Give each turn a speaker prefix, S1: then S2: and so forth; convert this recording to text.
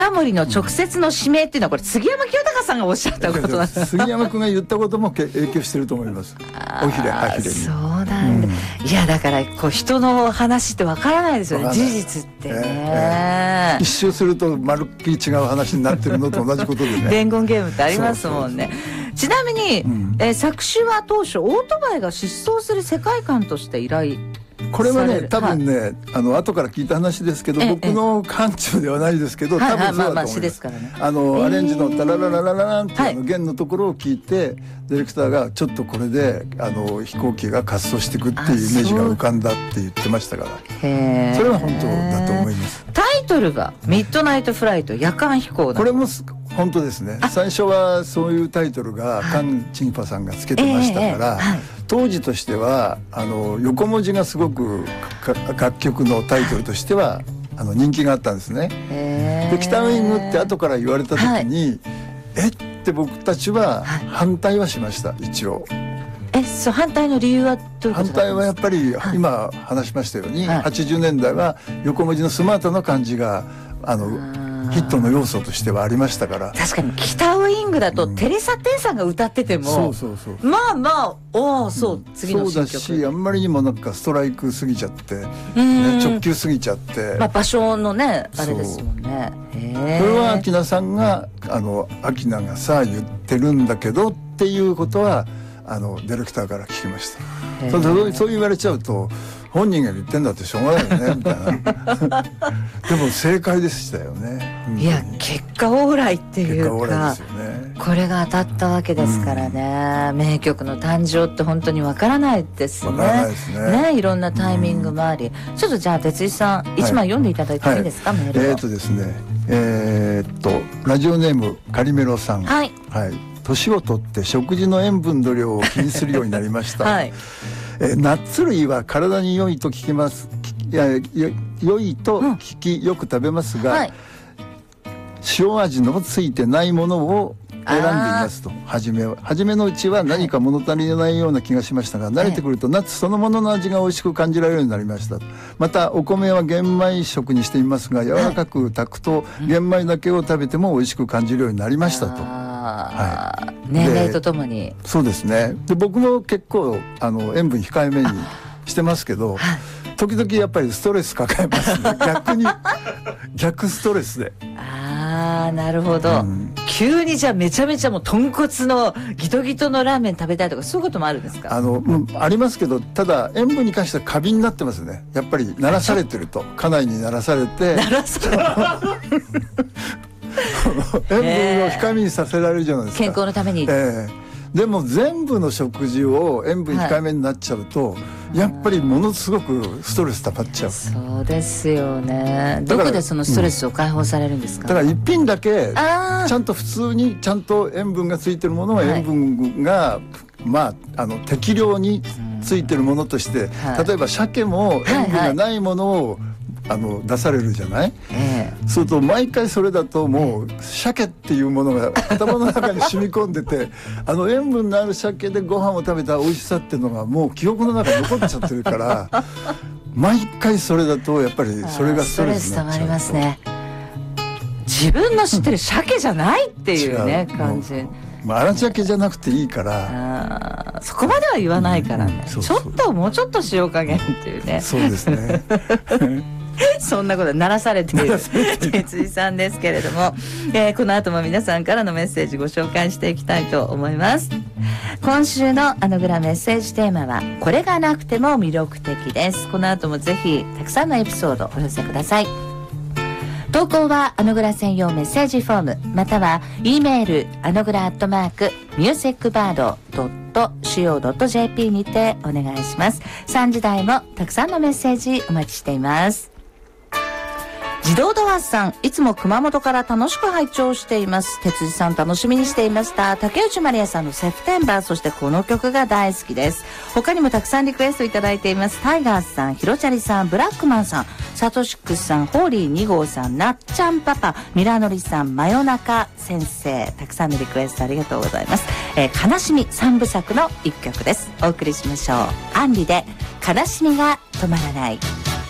S1: 森の直接の指名っていうのはこれ杉山清隆さんがおっしゃったことなんです。
S2: 杉山君が言ったことも影響してると思います。おひれに。
S1: そうなんだ、いやだからこう人の話ってわからないですよね、事実ってね、
S2: 一周するとまるっきり違う話になってるのと同じことでね。
S1: 伝言ゲームってありますもんね。ちなみに、作詞は当初オートバイが疾走する世界観として依頼、
S2: これはね多分ね、後から聞いた話ですけど、僕の感中ではないですけど、多分そうだと思います。アレンジのタラララララランって弦のところを聞いて、ディレクターがちょっとこれで飛行機が滑走していくっていうイメージが浮かんだって言ってましたから、それは本当だと思います。
S1: タイトルがミッドナイトフライト、夜間飛行。
S2: これも本当ですね。最初はそういうタイトルがカン・チンファさんがつけてましたから、当時としては横文字がすごく楽曲のタイトルとしては人気があったんですね。で北ウイングって後から言われた時に、って僕たちは反対はしました、一応。
S1: そう反対の理由はどういうことなんですか？
S2: 反対はやっぱり今話しましたように、80年代は横文字のスマートな感じがヒットの要素としてはありましたから。
S1: 確かに北ウイングだとテレサ・テンさんが歌ってても、まあまあ次の新曲
S2: そうだし、あんまりにもなんかストライクすぎちゃって、直球すぎちゃって、
S1: 場所のねあれですもんね。
S2: それは明菜さんが明菜がさ言ってるんだけどっていうことはディレクターから聞きました。そう言われちゃうと本人が言ってんだってしょうがないよねみたいな。でも正解でしたよね。
S1: いや結果オーライっていうか、これが当たったわけですからね。名曲の誕生って本当にわからないですね。いろんなタイミングもあり、ちょっとじゃあ哲井さん一枚読んでいただいてもいいですか、メールを。
S2: ですね、ラジオネームカリメロさん。年を取って食事の塩分の量を気にするようになりました。ナッツ類は体に良いと聞きます。良いと聞き、よく食べますが、塩味のついてないものを選んでいますと。初めのうちは何か物足りないような気がしましたが、慣れてくるとナッツそのものの味が美味しく感じられるようになりました。またお米は玄米食にしていますが、柔らかく炊くと玄米だけを食べても美味しく感じるようになりましたと。
S1: 年齢とともに。
S2: そうですね。で僕も結構塩分控えめにしてますけど、時々やっぱりストレス抱えますね。逆ストレスで。
S1: なるほど、急にじゃあめちゃめちゃもう豚骨のギトギトのラーメン食べたいとか、そういうこともあるんですか？
S2: ありますけど、ただ塩分に関しては過敏になってますね。やっぱり慣らされてると、家内に慣らされて塩分を控えめにさせられるじゃないですか、
S1: 健康のために。
S2: でも全部の食事を塩分控えめになっちゃうと、やっぱりものすごくストレス溜まっちゃう。
S1: そうですよね。どこでそのストレスを解放されるんですか？
S2: だから一品だけちゃんと普通にちゃんと塩分がついてるものは塩分が、適量についてるものとして、例えば鮭も塩分がないものを出されるじゃない、すると毎回それだともう鮭っていうものが頭の中に染み込んでて塩分のある鮭でご飯を食べた美味しさっていうのがもう記憶の中に残っちゃってるから毎回それだとやっぱりそれがストレスになっちゃうと。ストレス溜まりますね。
S1: 自分の知ってる鮭じゃないっていうね感じ。
S2: 粗鮭じゃなくていいから、
S1: そこまでは言わないからね、ちょっともうちょっと塩加減っていうね。
S2: そうですね。
S1: そんなこと鳴らされている哲井さんですけれども、この後も皆さんからのメッセージご紹介していきたいと思います。今週のアノグラメッセージテーマはこれがなくても魅力的です。この後もぜひたくさんのエピソードお寄せください。投稿はアノグラ専用メッセージフォーム、または E メールアノグラ@musicbird.co.jp にてお願いします。3時台もたくさんのメッセージお待ちしています。自動ドアさん、いつも熊本から楽しく拝聴しています。哲司さん楽しみにしていました。竹内まりやさんのセプテンバー、そしてこの曲が大好きです。他にもたくさんリクエストいただいています。タイガースさん、ヒロチャリさん、ブラックマンさん、サトシックスさん、ホーリー2号さん、なっちゃんパパ、ミラノリさん、真夜中先生、たくさんのリクエストありがとうございます。悲しみ3部作の一曲です。お送りしましょう。アンリで悲しみが止まらない。